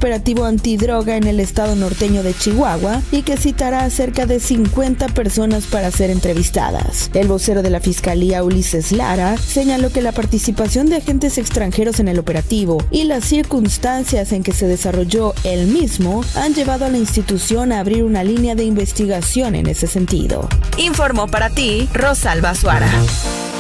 operativo antidroga en el estado norteño de Chihuahua y que citará a cerca de 50 personas para ser entrevistadas. El vocero de la Fiscalía, Ulises Lara, señaló que la participación de agentes extranjeros en el operativo y las circunstancias en que se desarrolló el mismo han llevado a la institución a abrir una línea de investigación en ese sentido. Informó para ti Rosalba Suara.